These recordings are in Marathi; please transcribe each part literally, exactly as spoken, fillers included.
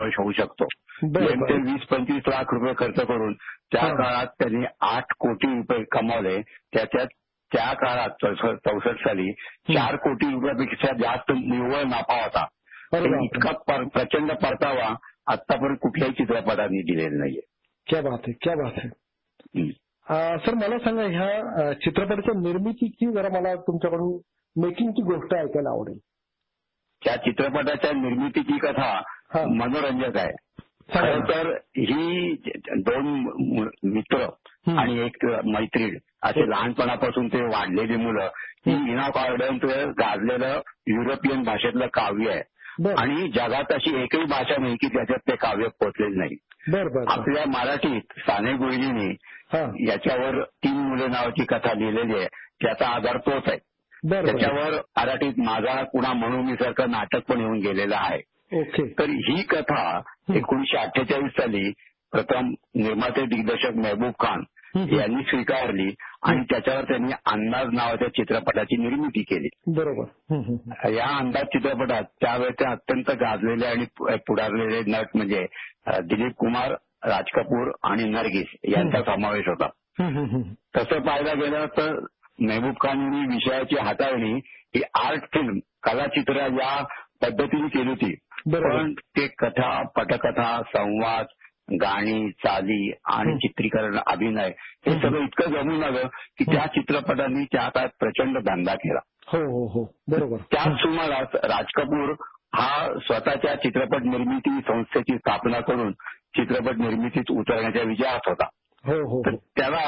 समावेश होऊ शकतो. बरं, नेमके बरं. वीस पंचवीस लाख रुपये खर्च करून त्या हा. काळात त्यांनी आठ कोटी रुपये कमावले. त्याच्यात त्या काळात चौसष्ट चौसष्ट साली चार कोटी रुपयापेक्षा जास्त निव्वळ नफा होता. अरे ते बापरे. इतका पर- प्रचंड परतावा आतापर्यंत कुठल्याही चित्रपटाने दिलेला नाहीये. क्या बात आहे, क्या बात आहे. हं. अं, सर मला सांगा, ह्या अं, चित्रपटाच्या निर्मितीची जरा मला तुमच्याकडून मेकिंगची गोष्ट ऐकायला आवडेल. त्या चित्रपटाच्या निर्मितीची कथा हा. मनोरंजक आहे. सांगा खरं ना. तर ही दोन मु- मित्र हं. आणि एक मैत्रीण असे लहानपणापासून ते वाढलेली मुलं ही हं. इना कॉर्डनचं गाजलेलं युरोपियन भाषेतलं काव्य आहे. बर आणि जगात अशी एकही भाषा नाही की त्याच्यात ते काव्य पोचलेलं नाही. बर बर बर. आपल्या मराठीत साने गुरुजींनी हा. याच्यावर तीन मुले नावाची कथा लिहिलेली आहे. त्याचा आधार तोच आहे. बर बर. त्याच्यावर मराठीत माझा कुणा म्हणून मी सारखं नाटक पण येऊन गेलेलं आहे. ओके. तर ही कथा हं. एकोणीसशे अठ्ठेचाळीस साली प्रथम निर्माते दिग्दर्शक महबूब खान हं, हं. यांनी स्वीकारली आणि त्याच्यावर त्यांनी अंदाज नावाच्या चित्रपटाची निर्मिती केली. बरोबर. हं, हं, हं. या अंदाज चित्रपटात त्यावेळेचे अत्यंत गाजलेले आणि पु- पुढारलेले नट म्हणजे अ, दिलीप कुमार, राज कपूर आणि नर्गिस यांचा समावेश होता. हं, हं, हं. तसं पाहायला गेलं तर महबूब खान यांनी विषयाची हाताळणी ही आर्ट फिल्म कलाचित्र या पद्धतीने केली होती. बरोबर. पण ते कथा, पटकथा, संवाद, गाणी, चाली आणि हं. चित्रीकरण, अभिनय हे हं. सगळं इतकं जमून आलं की त्या चित्रपटांनी त्या काळात प्रचंड धंदा केला. हो हो हो. बरोबर. त्याच सुमारास राज कपूर हा स्वतःच्या चित्रपट निर्मिती संस्थेची स्थापना करून चित्रपट निर्मितीत उतरण्याच्या विचारात होता. हो हो तर हो. त्याला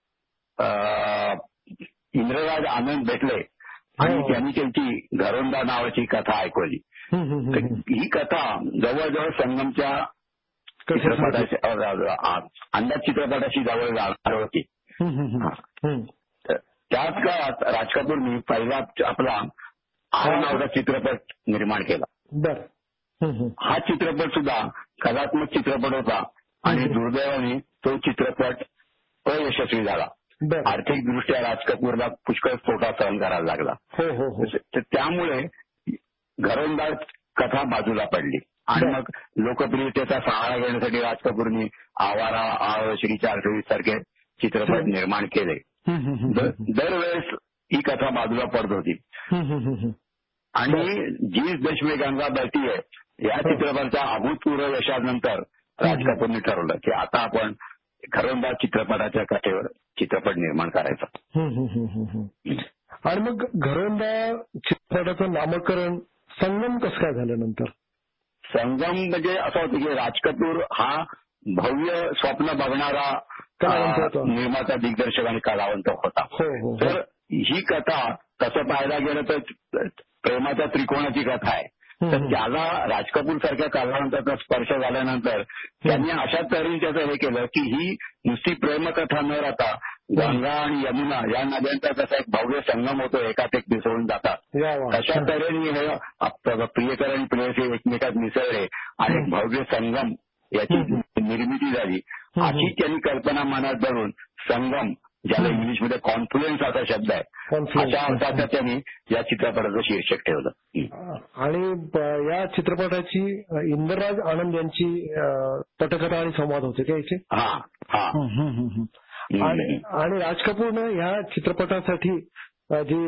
अ, इंद्रराज आनंद भेटले आणि हो. त्यांनी त्यांची घरोंदा नावाची कथा ऐकवली. हं, हं, हं, तर हं. ही कथा जवळजवळ संगमच्या चित्रपटाशी अ, अ, अंदाज चित्रपटाशी जवळ जाणार होती. हं, हं, हं. हा. हं. तर त्याच काळात राज कपूरनी पहिला आपला आर हा. नावाचा चित्रपट निर्माण केला. बर. हं, हं. हा चित्रपट सुद्धा कलात्मक चित्रपट होता आणि हं. दुर्दैवाने तो चित्रपट अयशस्वी झाला. बर. आर्थिक दृष्ट्या राज कपूरला पुष्कळ तोटा सहन करायला लागला. हो हो हो. तर त्यामुळे घरोंदाज कथा बाजूला पडली आणि बर. मग लोकप्रियतेचा सहारा घेण्यासाठी राज कपूरनी आवारा, आळ, श्री चार चोवीस सारखे चित्रपट हं. निर्माण केले. हं, हं, हं, द- हं. दरवेळेस ही कथा बाजूला पडत होती हं, हं, हं, हं. आणि जी दशमे गंगा बहती है या हो. चित्रपटाच्या अभूतपूर्व यशानंतर राज हं, हं. कपूरने ठरवलं की आता आपण घरोंदाज चित्रपटाच्या कथेवर चित्रपट निर्माण करायचा. हं, हं, हं, हं, हं. आणि मग घरोंदा चित्रपटाचं नामकरण संगम कसं काय झालं नंतर? संगम म्हणजे असं होतं की राज कपूर हा भव्य स्वप्न बघणारा कलावंत अ, होता. निर्माता, दिग्दर्शक आणि कलावंत होता. हो हो हो. तर ही कथा तसं पाहायला गेलं तर प्रेमाच्या त्रिकोणाची कथा आहे. हं, तर हं. त्याला राज कपूर सारख्या कलावंताचा स्पर्श झाल्यानंतर त्यांनी अशा तऱ्हेने त्याचं हे केलं की ही नुसती प्रेमकथा न राहता गंगा आणि यमुना या नद्यांचा कसा एक भव्य संगम होतो, एकात एक मिसळून जातात. वा वा. तशा तऱ्हेने हे आप- प्रियकर आणि प्रेयसी एकमेकात मिसळले आणि एक भव्य संगम याची हं. निर्मिती झाली. हं. अशी त्यांनी कल्पना मनात धरून संगम, ज्याला हं. इंग्लिशमध्ये कॉन्फ्लुएन्स असा शब्द आहे, Confluence. अशा अर्थाचं त्यांनी या चित्रपटाचं शीर्षक ठेवलं. हं. आणि ब- या चित्रपटाची अ, इंद्रराज आनंद यांची अ, पटकथा आणि संवाद होते का याचे? हा हा हं, हं, हं, हं. आणि आणि राज कपूरनं ह्या चित्रपटासाठी अ, जे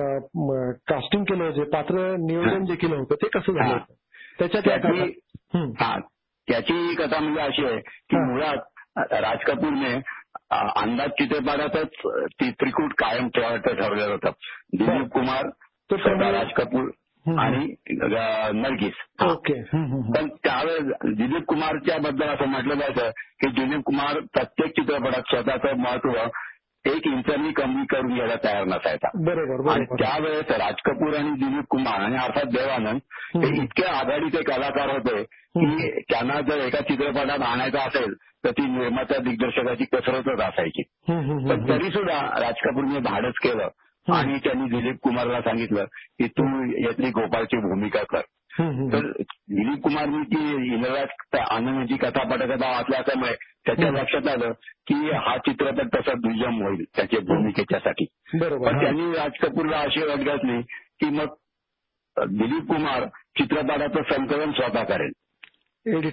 कास्टिंग केलं होतं, पात्र नियोजन जे केलं होतं ते कसं झालं हा. होतं? त्याच्या त्या त्याची कथा. हं. हा त्याची कथा म्हणजे अशी आहे की हा. मुळात राज कपूरने अ, अंदाज चित्रपटातच ती त्रिकूट कायम ठेवायचं ठरवलेलं होतं. दिलीप कुमार, तो स्वतः त्यामुळे- राज कपूर हं, हं. आणि अ, नर्गिस. हा. ओके. हं, हं, हं. पण त्यावेळेस दिलीप कुमारच्या बद्दल असं म्हटलं जायचं की दिलीप कुमार प्रत्येक चित्रपटात स्वतःचं महत्व एक इंचांनी कमी करून घ्यायला तयार नसायचा. बरोबर आणि बरोबर. त्यावेळेस राज कपूर आणि दिलीप कुमार आणि अर्थात देवानंद हे हं. इतके आघाडीचे कलाकार होते की त्यांना जर एका चित्रपटात आणायचं असेल तर ती निर्मात्या दिग्दर्शकाची कसरतच असायची. हं, हं, हं, पण हं. तरी सुद्धा राज कपूरने धाडस केलं आणि त्यांनी दिलीप कुमारला सांगितलं की तू यातली गोपाळची भूमिका कर. हं, हं, तर दिलीप कुमारनी ती इंद्रराज आनंदची कथा पटकथा वाचल्यामुळे त्याच्या हं. लक्षात आलं की हा चित्रपट तसा दुय्यम होईल त्याच्या भूमिकेच्यासाठी. बरोबर. पण हा. त्यांनी राज कपूरला अशी अट घातली की मग दिलीप कुमार चित्रपटाचं संकलन स्वतः करेल. एडिट